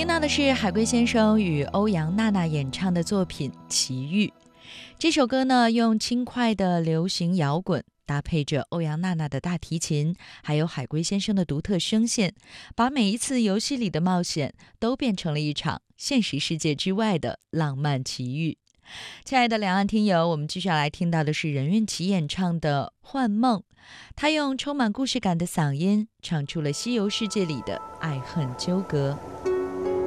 听到的是海龟先生与欧阳娜娜演唱的作品《奇遇》。这首歌呢，用轻快的流行摇滚搭配着欧阳娜娜的大提琴，还有海龟先生的独特声线，把每一次游戏里的冒险都变成了一场现实世界之外的浪漫奇遇。亲爱的两岸听友，我们继续要来听到的是任运琪演唱的《幻梦》，他用充满故事感的嗓音唱出了西游世界里的爱恨纠葛。